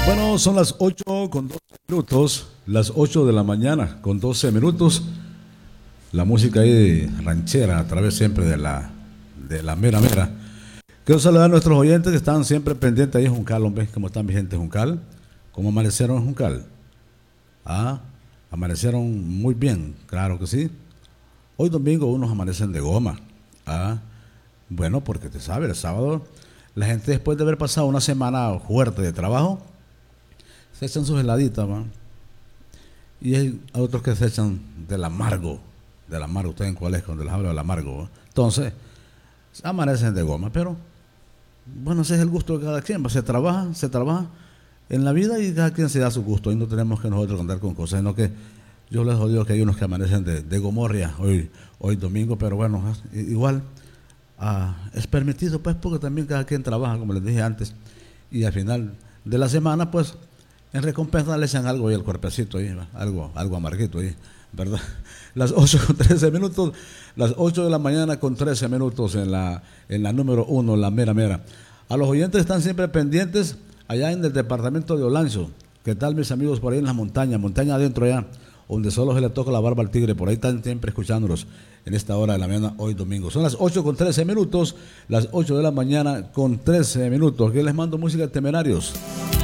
Bueno, son las 8 con 12 minutos, las 8 de la mañana con 12 minutos. La música ahí ranchera a través siempre de la mera mera. Quiero saludar a nuestros oyentes que están siempre pendientes ahí en Juncal, hombre. ¿Cómo están mi gente de Juncal? ¿Cómo amanecieron en Juncal? Ah, amanecieron muy bien, claro que sí. Hoy domingo unos amanecen de goma. Ah, bueno, porque te sabes, el sábado la gente después de haber pasado una semana fuerte de trabajo, se echan sus heladitas, ¿va? Y hay otros que se echan del amargo, ustedes en cuál es cuando les hablo del amargo, ¿va? Entonces, amanecen de goma, pero bueno, ese es el gusto de cada quien, ¿va? Se trabaja en la vida y cada quien se da su gusto, y no tenemos que nosotros contar con cosas, sino que yo les digo que hay unos que amanecen de gomorria hoy domingo, pero bueno, igual es permitido, pues, porque también cada quien trabaja, como les dije antes, y al final de la semana, pues, en recompensa le echan algo ahí al cuerpecito, ahí, algo amarguito ahí, ¿verdad? Las 8 con 13 minutos, las 8 de la mañana con 13 minutos en la número uno, la mera mera. A los oyentes están siempre pendientes allá en el departamento de Olancho. ¿Qué tal, mis amigos, por ahí en la montaña adentro allá, donde solo se le toca la barba al tigre? Por ahí están siempre escuchándonos en esta hora de la mañana, hoy domingo. Son las 8 con 13 minutos, las 8 de la mañana con 13 minutos. Aquí les mando música de Temerarios.